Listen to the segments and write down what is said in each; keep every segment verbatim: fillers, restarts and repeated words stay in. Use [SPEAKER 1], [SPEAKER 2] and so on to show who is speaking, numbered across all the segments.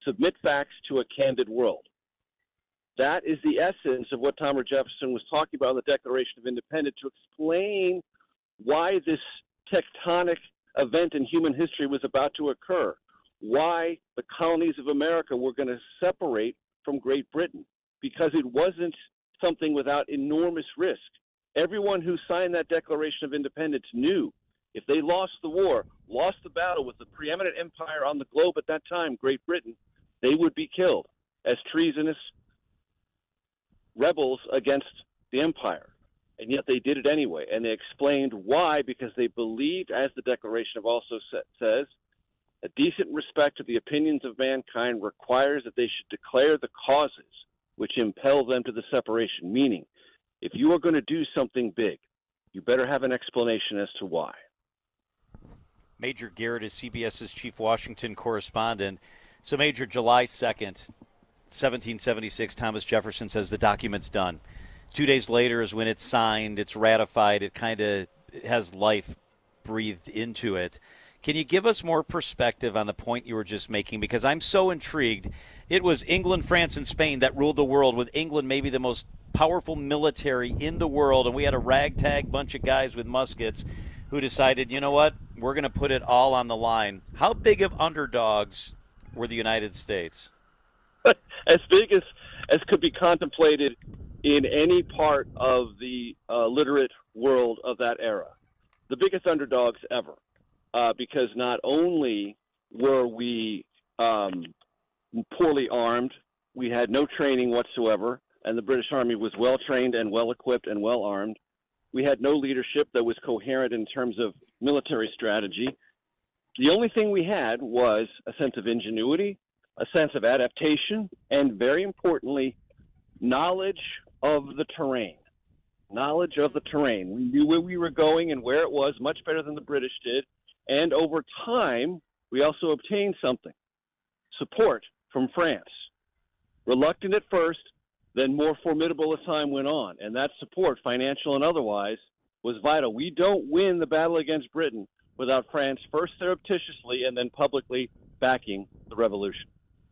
[SPEAKER 1] submit facts to a candid world. That is the essence of what Thomas Jefferson was talking about in the Declaration of Independence, to explain why this tectonic event in human history was about to occur, why the colonies of America were going to separate from Great Britain, because it wasn't something without enormous risk. Everyone who signed that Declaration of Independence knew if they lost the war, lost the battle with the preeminent empire on the globe at that time, Great Britain, they would be killed as treasonous rebels against the empire. And yet they did it anyway. And they explained why, because they believed, as the Declaration of also sa- says, a decent respect to the opinions of mankind requires that they should declare the causes which impel them to the separation. Meaning, if you are going to do something big, you better have an explanation as to why.
[SPEAKER 2] Major Garrett is CBS's chief Washington correspondent. So, Major, July second, seventeen seventy-six, Thomas Jefferson says the document's done. Two days later is when it's signed, it's ratified, it kind of has life breathed into it. Can you give us more perspective on the point you were just making? Because I'm so intrigued. It was England, France, and Spain that ruled the world, with England maybe the most powerful military in the world, and we had a ragtag bunch of guys with muskets who decided, you know what, we're going to put it all on the line. How big of underdogs were the United States?
[SPEAKER 1] As big as, as could be contemplated in any part of the uh, literate world of that era. The biggest underdogs ever. Uh, because not only were we um, poorly armed, we had no training whatsoever, and the British Army was well-trained and well-equipped and well-armed. We had no leadership that was coherent in terms of military strategy. The only thing we had was a sense of ingenuity, a sense of adaptation, and very importantly, knowledge of the terrain. Knowledge of the terrain. We knew where we were going and where it was much better than the British did. And over time, we also obtained something, support from France. Reluctant at first, then more formidable as time went on. And that support, financial and otherwise, was vital. We don't win the battle against Britain without France first surreptitiously and then publicly backing the revolution.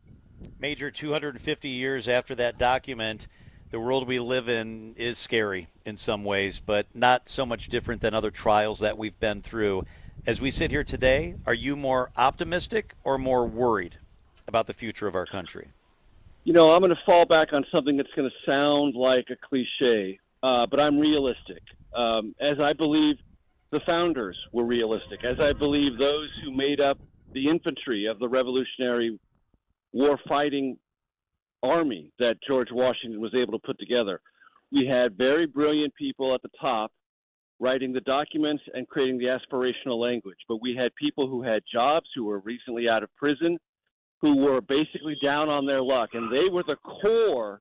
[SPEAKER 2] Major, two hundred fifty years after that document, the world we live in is scary in some ways, but not so much different than other trials that we've been through. As we sit here today, are you more optimistic or more worried about the future of our country?
[SPEAKER 1] You know, I'm going to fall back on something that's going to sound like a cliche, uh, but I'm realistic. Um, as I believe the founders were realistic, as I believe those who made up the infantry of the Revolutionary war-fighting army that George Washington was able to put together. We had very brilliant people at the top writing the documents and creating the aspirational language. But we had people who had jobs, who were recently out of prison, who were basically down on their luck. And they were the core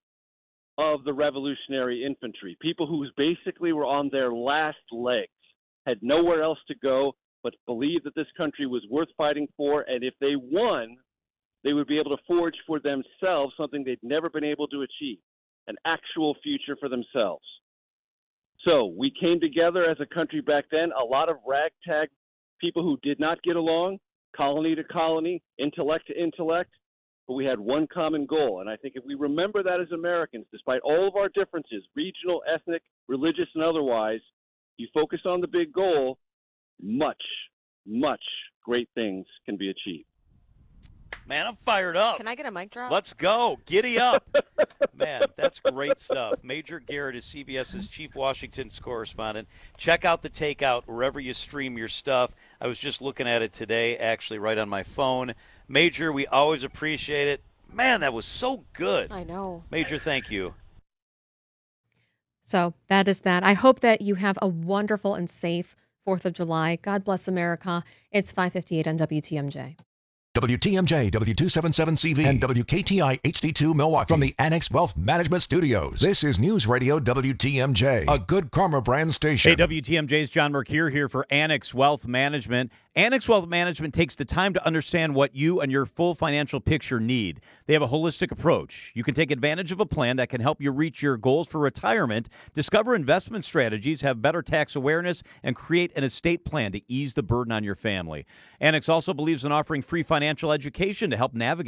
[SPEAKER 1] of the revolutionary infantry, people who basically were on their last legs, had nowhere else to go, but believed that this country was worth fighting for. And if they won, they would be able to forge for themselves something they'd never been able to achieve, an actual future for themselves. So we came together as a country back then, a lot of ragtag people who did not get along, colony to colony, intellect to intellect, but we had one common goal. And I think if we remember that as Americans, despite all of our differences, regional, ethnic, religious, and otherwise, you focus on the big goal, much, much great things can be achieved.
[SPEAKER 2] Man, I'm fired up.
[SPEAKER 3] Can I get a mic drop?
[SPEAKER 2] Let's go. Giddy up. Man, that's great stuff. Major Garrett is CBS's chief Washington correspondent. Check out The Takeout wherever you stream your stuff. I was just looking at it today, actually, right on my phone. Major, we always appreciate it. Man, that was so good.
[SPEAKER 3] I know.
[SPEAKER 2] Major, thank you.
[SPEAKER 3] So that is that. I hope that you have a wonderful and safe fourth of July. God bless America. It's five fifty-eight on W T M J.
[SPEAKER 4] W T M J, W two seventy-seven C V, and W K T I H D two Milwaukee. From the Annex Wealth Management Studios, this is News Radio W T M J, a Good Karma brand station.
[SPEAKER 5] Hey, W T M J's John Mercure here for Annex Wealth Management. Annex Wealth Management takes the time to understand what you and your full financial picture need. They have a holistic approach. You can take advantage of a plan that can help you reach your goals for retirement, discover investment strategies, have better tax awareness, and create an estate plan to ease the burden on your family. Annex also believes in offering free financial education to help navigate